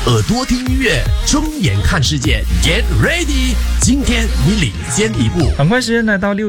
耳朵听音乐，睁眼看世界 ，Get ready！ 今天你领先一步。 很快时间来到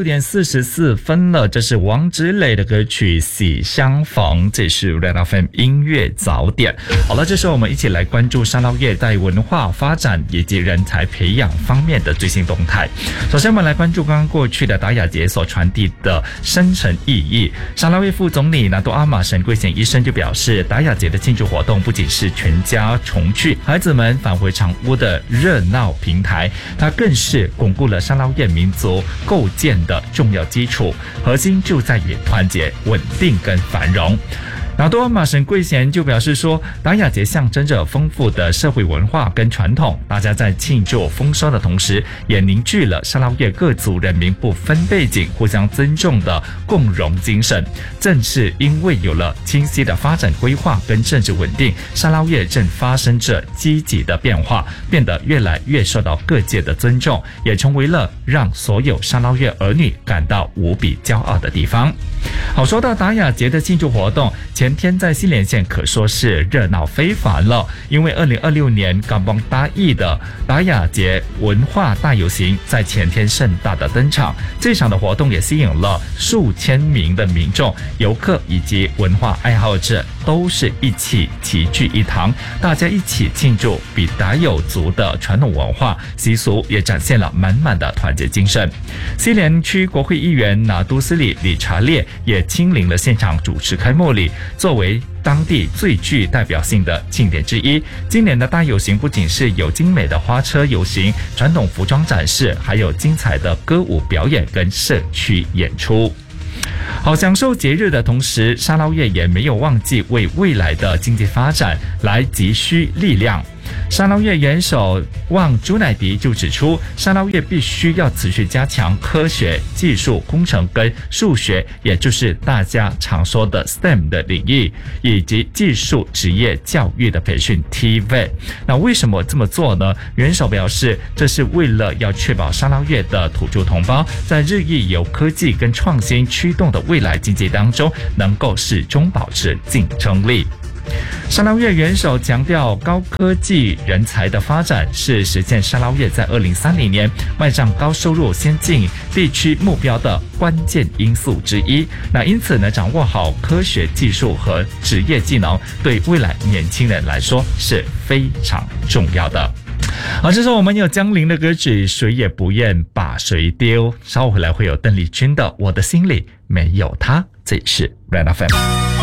6:44了，这是王芷蕾的歌曲《喜相逢》，这是 Red FM 音乐早点。好了，这时候我们一起来关注沙捞越在文化发展以及人才培养方面的最新动态。首先，我们来关注刚刚过去的达雅节所传递的深层意义。沙捞越副总理拿督阿玛沈桂贤医生就表示，达雅节的庆祝活动不仅是全家重聚、孩子们返回常屋的热闹平台，它更是巩固了沙捞越民族构建的重要基础，核心就在于团结、稳定跟繁荣。拿督阿玛沈桂贤就表示说，达雅节象征着丰富的社会文化跟传统，大家在庆祝丰收的同时，也凝聚了沙捞越各族人民不分背景、互相尊重的共荣精神。正是因为有了清晰的发展规划跟政治稳定，沙捞越正发生着积极的变化，变得越来越受到各界的尊重，也成为了让所有沙捞越儿女感到无比骄傲的地方。好，说到达雅节的庆祝活动，前天在新连县可说是热闹非凡了，因为2026年港邦大义的达雅节文化大游行在前天盛大的登场。这场的活动也吸引了数千名的民众、游客以及文化爱好者，都是一起齐聚一堂，大家一起庆祝比达有族的传统文化习俗，也展现了满满的团结精神。新连区国会议员拿督斯里理查列也亲临了现场主持开幕礼，作为当地最具代表性的庆典之一。今年的大游行不仅是有精美的花车游行、传统服装展示，还有精彩的歌舞表演跟社区演出。好，享受节日的同时，沙捞越也没有忘记为未来的经济发展来急需力量。沙捞越元首旺朱乃迪就指出，沙捞越必须要持续加强科学、技术、工程跟数学，也就是大家常说的 STEM 的领域，以及技术职业教育的培训 TVET。 那为什么这么做呢？元首表示，这是为了要确保沙捞越的土著同胞在日益由科技跟创新驱动的未来经济当中，能够始终保持竞争力。沙捞越元首强调，高科技人才的发展是实现沙捞越在2030年迈向高收入先进地区目标的关键因素之一。那因此呢，掌握好科学技术和职业技能，对未来年轻人来说是非常重要的。好，这时候我们有江玲的歌曲《谁也不愿把谁丢》，稍后回来会有邓丽君的《我的心里没有他》，这里是 Red FM。